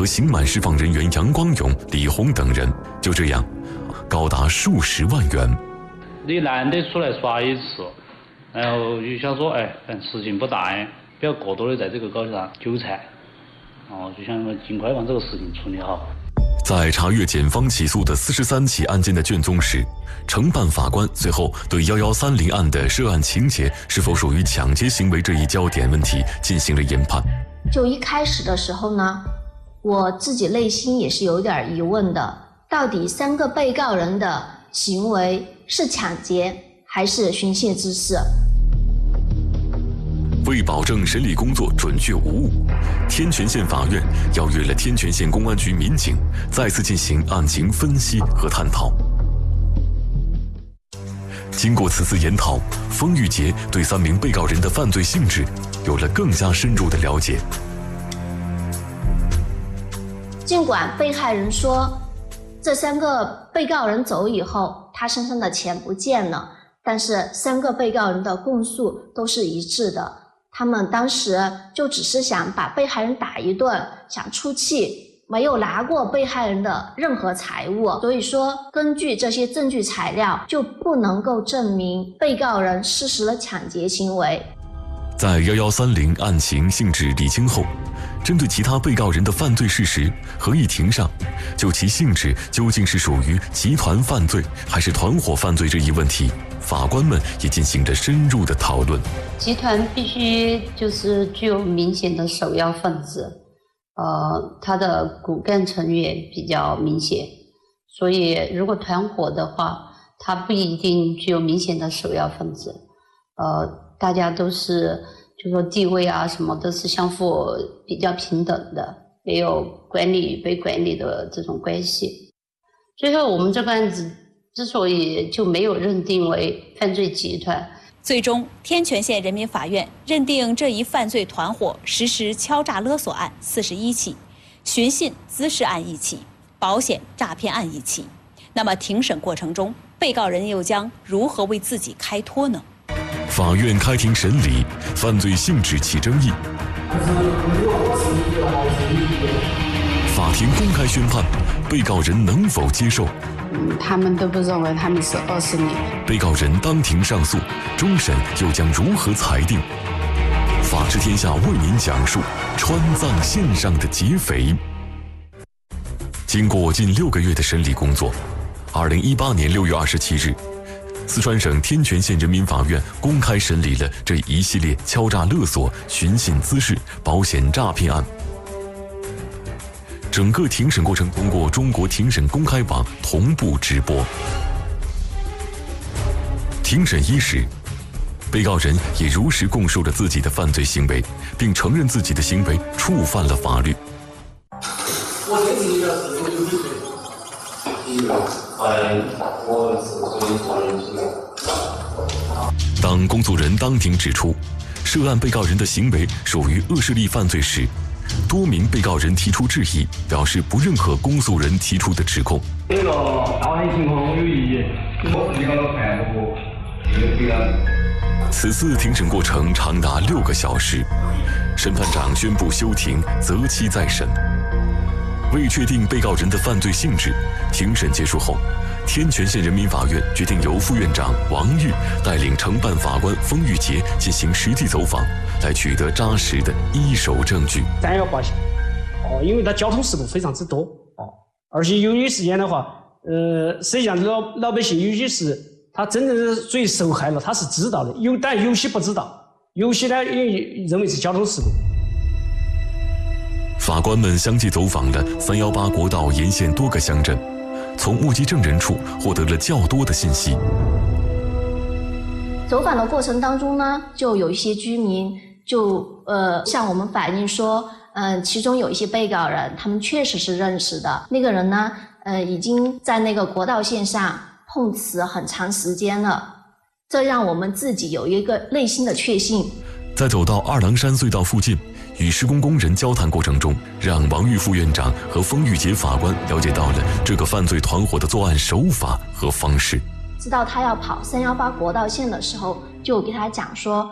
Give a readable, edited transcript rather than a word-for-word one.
和刑满释放人员杨光勇、李红等人。就这样，高达数十万元。 你难得出来耍一次，然后就想说，反正事情不大，不要过多的在这个高头上纠缠，就想尽快把这个事情处理好。 在查阅检方起诉的43起案件的卷宗时，承办法官随后对1130案的涉案情节是否属于抢劫行为这一焦点问题进行了研判。 就一开始的时候呢，我自己内心也是有点疑问的，到底3个被告人的行为是抢劫还是寻衅滋事？ 为保证审理工作准确无误，天全县法院邀约了天全县公安局民警再次进行案情分析和探讨。经过此次研讨，封玉杰对3名被告人的犯罪性质有了更加深入的了解。 尽管被害人说这3个被告人走以后，他身上的钱不见了，但是3个被告人的供述都是一致的。他们当时就只是想把被害人打一顿，想出气，没有拿过被害人的任何财物。所以说，根据这些证据材料，就不能够证明被告人实施了抢劫行为。 在1130案情性质理清后，针对其他被告人的犯罪事实，合议庭上就其性质究竟是属于集团犯罪还是团伙犯罪这一问题，法官们也进行了深入的讨论。 集团必须就是具有明显的首要分子，他的骨干成员比较明显，所以如果团伙的话，他不一定具有明显的首要分子，大家都是就说地位啊什么都是相互比较平等的，没有管理与被管理的这种关系。最后我们这个案子之所以就没有认定为犯罪集团， 最终天全县人民法院认定这一犯罪团伙实施敲诈勒索案41起，寻衅滋事案1起，保险诈骗案1起。那么庭审过程中，被告人又将如何为自己开脱呢？ 法院开庭审理，犯罪性质起争议。法庭公开宣判，被告人能否接受？ 他们都不认为他们是20年。 被告人当庭上诉，终审又将如何裁定？法治天下为您讲述川藏线上的劫匪。经过近6个月的审理工作，2018年6月27日，四川省天全县人民法院公开审理了这一系列敲诈勒索、寻衅滋事、保险诈骗案。整个庭审过程通过中国庭审公开网同步直播。庭审伊始，被告人也如实供述了自己的犯罪行为，并承认自己的行为触犯了法律。 我先自己的事情有几当工作人当庭指出，涉案被告人的行为属于恶势力犯罪时，多名被告人提出质疑，表示不认可公诉人提出的指控。 这个大体情况我有异议，我自己搞到看过， 此次庭审过程长达6个小时，审判长宣布休庭，择期再审。为确定被告人的犯罪性质，庭审结束后，天全县人民法院决定由副院长王玉带领承办法官封玉杰进行实地走访，来取得扎实的一手证据。 3要8项因为它交通事故非常之多而且由于时间的话，实际上老百姓有些是他真正是属于受害了，他是知道的，但有些不知道，有些呢也认为是交通事故。 法官们相继走访了318国道沿线多个乡镇，从目击证人处获得了较多的信息。 走访的过程当中呢，就有一些居民就向我们反映说，其中有一些被告人他们确实是认识的，那个人呢已经在那个国道线上碰瓷很长时间了，这让我们自己有一个内心的确信。 在走到二郎山隧道附近与施工工人交谈过程中，让王玉副院长和封玉杰法官了解到了这个犯罪团伙的作案手法和方式。 知道他要跑318国道线的时候，就给他讲说，